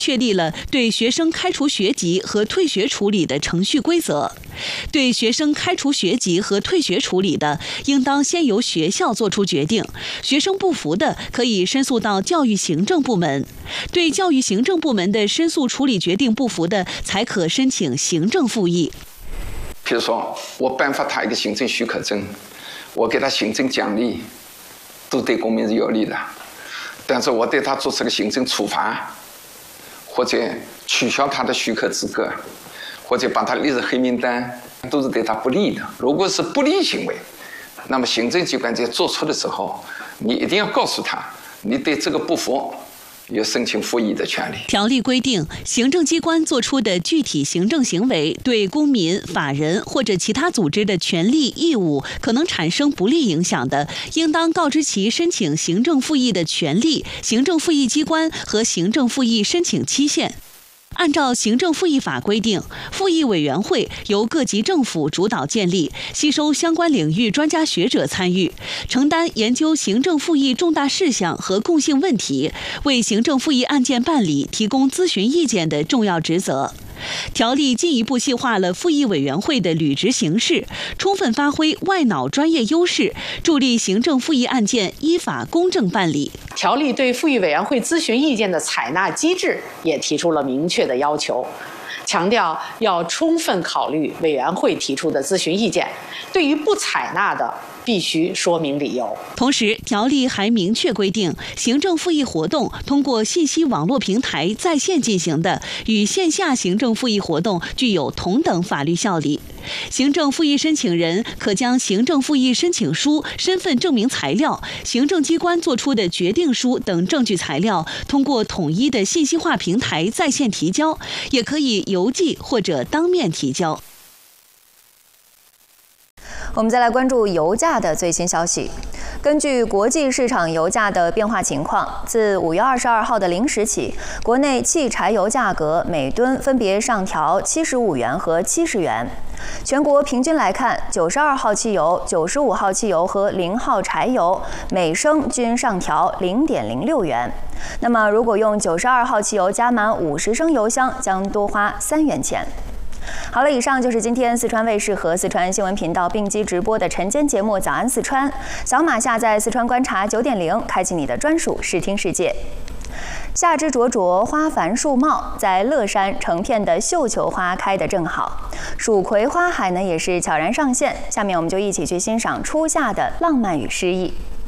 确立了对学生开除学籍和退学处理的程序规则。对学生开除学籍和退学处理的，应当先由学校作出决定，学生不服的可以申诉到教育行政部门。对教育行政部门的申诉处理决定不服的，才可申请行政复议。 比如说，我颁发他一个行政许可证，我给他行政奖励，都对公民是有利的。但是我对他做出个行政处罚，或者取消他的许可资格，或者把他列入黑名单，都是对他不利的。如果是不利行为，那么行政机关在做出的时候，你一定要告诉他，你对这个不服，有申请复议的权利。 条例规定，行政机关作出的具体行政行为对公民、法人或者其他组织的权利义务可能产生不利影响的，应当告知其申请行政复议的权利、行政复议机关和行政复议申请期限。按照行政复议法规定，复议委员会由各级政府主导建立，吸收相关领域专家学者参与，承担研究行政复议重大事项和共性问题，为行政复议案件办理提供咨询意见的重要职责。条例进一步细化了复议委员会的履职形式，充分发挥外脑专业优势，助力行政复议案件依法公正办理。 条例对复议委员会咨询意见的采纳机制也提出了明确的要求，强调要充分考虑委员会提出的咨询意见，对于不采纳的，必须说明理由。 同时，条例还明确规定，行政复议活动通过信息网络平台在线进行的，与线下行政复议活动具有同等法律效力。行政复议申请人可将行政复议申请书、身份证明材料、行政机关作出的决定书等证据材料，通过统一的信息化平台在线提交，也可以邮寄或者当面提交。 我们再来关注油价的最新消息。根据国际市场油价的变化情况，自5月22号的0时起，国内汽柴油价格每吨分别上调75元和70元。全国平均来看，92号汽油、95号汽油和0号柴油每升均上调0.06元。那么，如果用92号汽油加满50升油箱，将多花3元钱。好了，以上就是今天四川卫视和四川新闻频道并机直播的晨间节目《早安四川》。扫码下载四川观察9.0，开启你的专属视听世界。夏之灼灼，花繁树茂，在乐山成片的绣球花开得正好，蜀葵花海呢也是悄然上线。下面我们就一起去欣赏初夏的浪漫与诗意。